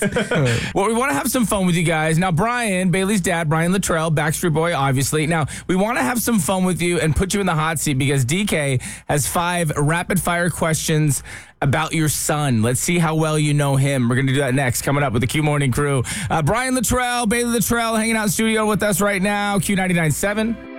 Well, we want to have some fun with you guys. Now, Brian, Bailey's dad, Brian Luttrell, Backstreet Boy, obviously. Now, we want to have some fun with you and put you in the hot seat because DK has 5 rapid-fire questions about your son. Let's see how well you know him. We're going to do that next, coming up with the Q Morning Crew. Brian Luttrell, Bailey Luttrell hanging out in studio with us right now. Q99.7.